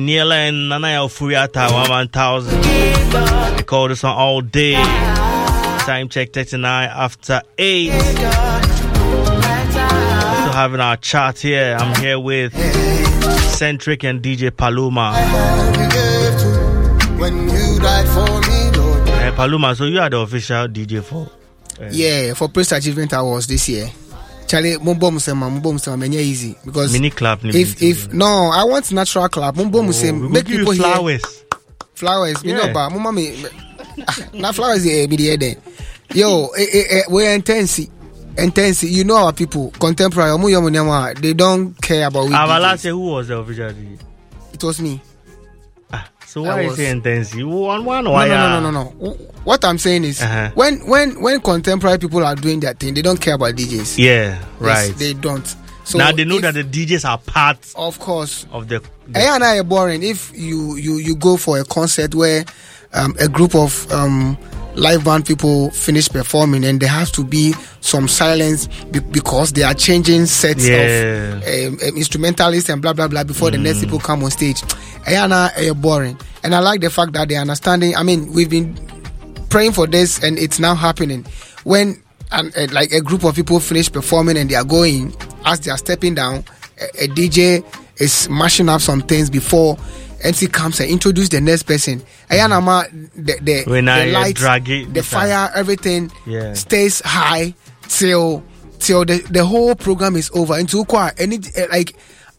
Niela and Nanaya Furiata 1000. They call this one all day. Time check 39 after 8. Still having our chat here. I'm here with Centric and DJ Paloma. When you died for me, Lord. Paloma, so you are the official DJ for for Praise Achievement Awards this year. Charlie, mumbo musema, easy because mini clap. If no, I want natural clap. Mumbo musema, make people flowers. Flowers, you know, but mumma me, na flowers me there. Yo, we're intense. You know our people, contemporary. They don't care about. Last year, who was the official DJ? It was me. So why is it intense? One. No. What I'm saying is, when contemporary people are doing their thing, they don't care about DJs. Yeah, right. Yes, they don't. So now they know that the DJs are part, of course, of the. And I are boring if you go for a concert where a group of live band people finish performing and there has to be some silence because they are changing sets of instrumentalists and blah blah blah before the next people come on stage. Are boring, and I like the fact that they're understanding. I mean, we've been praying for this and it's now happening. When like a group of people finish performing and they are going, as they are stepping down, a DJ is mashing up some things before MC comes and introduce the next person. The lights, the fire, everything stays high till the whole program is over. And to like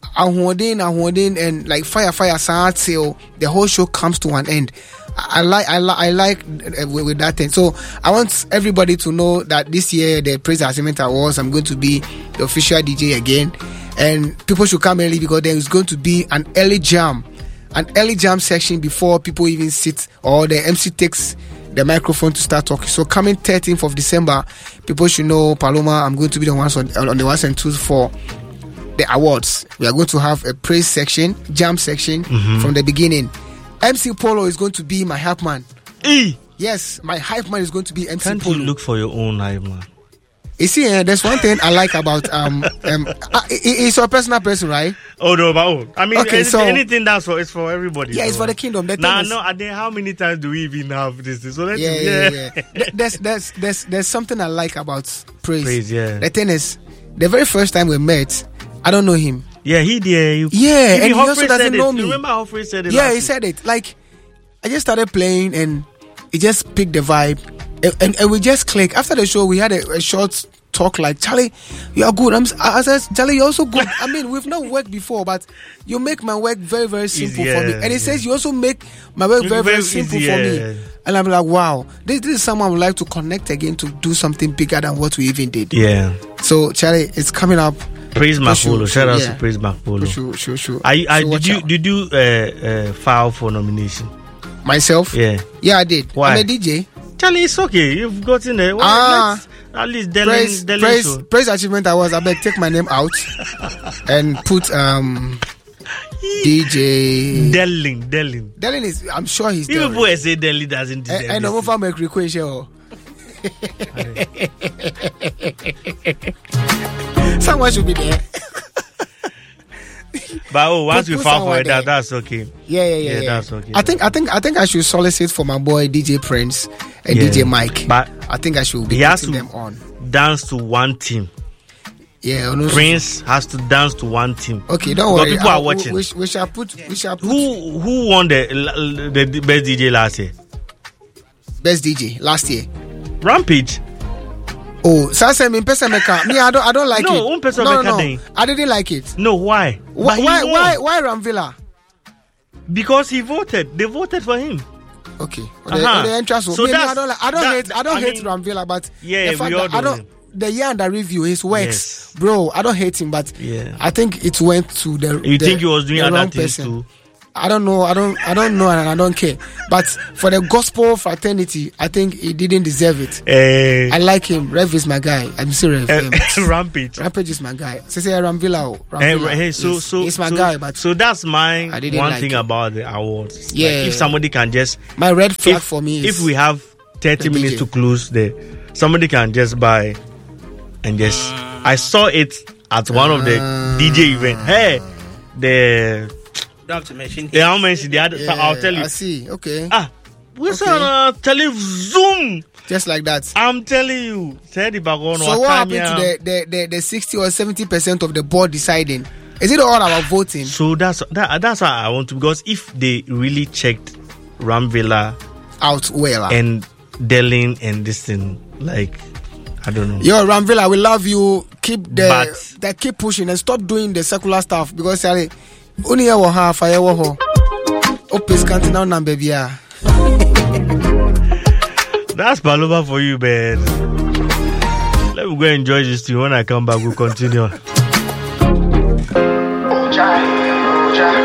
and like fire sound till the whole show comes to an end. I like with that thing. So I want everybody to know that this year the Praise Achievement Awards, I'm going to be the official DJ again, and people should come early because there is going to be an early jam section before people even sit or the MC takes the microphone to start talking. So coming 13th of December, people should know Paloma, I'm going to be the ones on the ones and twos for the awards. We are going to have a praise section, jam section from the beginning. MC Polo is going to be my hype man. Yes, my hype man is going to be MC Polo. Can't you look for your own hype man? You see, there's one thing I like about it's your personal person, right? Oh no, but I mean, okay, anything that's it's for everybody. Yeah, it's for the kingdom. How many times do we even have this? So there's something I like about praise. Yeah. The thing is, the very first time we met, I don't know him. Yeah, he did. And he also doesn't know me. Remember how Free said it? Yeah, he said it. Like, I just started playing and he just picked the vibe. And we just clicked. After the show, we had a short talk like, Charlie, you are good. I said, Charlie, you're also good. I mean, we've not worked before, but you make my work very, very simple for me. And he says, you also make my work very, very simple for me. And I'm like, wow, this is someone I would like to connect again to do something bigger than what we even did. Yeah. So, Charlie, it's coming up. Praise Makpolo. Shout out to Praise Makpolo. Sure. Did you file for nomination? Myself? Yeah. Yeah, I did. Why? I'm a DJ. Charlie, it's okay. You've gotten there. Well, at least Praise Achievement Awards. I better take my name out and put DJ Delling. Delling is. I'm sure he's. Even people say Delling doesn't deserve. And I'm over my request. Someone should be there. But once we file for it, that's okay. Yeah. That's okay. I think I should solicit for my boy DJ Prince and DJ Mike. But I think I should be putting them on. Dance to one team. Yeah, Prince has to dance to one team. Okay, don't worry. People are watching. We shall put. Who won the best DJ last year? Best DJ last year. Rampage. Oh, Sasa me I don't like it. No. I didn't like it. No, why? Why Ramvilla? Because he voted. They voted for him. Okay. The entrance. So I don't hate Ramvilla, but the fact that the year under review his works, bro. I don't hate him, but I think it went to the. You think he was doing other things person. too? I don't know, and I don't care. But for the gospel fraternity, I think he didn't deserve it. I like him. Rev is my guy. I'm serious. Rampage is my guy. Say Ramvilla. He's my guy. But so that's my one thing about the awards. Yeah. Like if somebody can just my red flag for me is if we have 30 minutes to close there, somebody can just buy and just. I saw it at one of the DJ events. Hey, don't have to mention. Yeah, I'll mention the other. I'll tell you. I see. Okay. We're on Zoom. Just like that. I'm telling you. So what happened to the 60 or 70% of the board deciding? Is it all about voting? So that's why I want to, because if they really checked Ramvela out well and Delin and this thing, like, I don't know. Yo, Ramvela, we love you. Keep keep pushing and stop doing the secular stuff, because only a half I ever Opis can't now number bia. That's Paloma for you, man. Let me go enjoy this thing. When I come back, we'll continue.